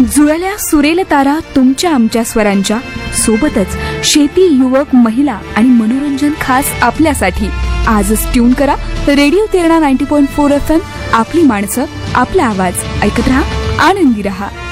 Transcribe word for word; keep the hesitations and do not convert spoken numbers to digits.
जुळल्या सुरेल तारा तुमच्या आमच्या स्वरांच्या, सोबतच शेती, युवक, महिला आणि मनोरंजन खास आपल्यासाठी. आजच ट्यून करा radio Terna ninety point four F M. आपली माणसं, आपला आवाज ऐकत रहा, आनंदी रहा.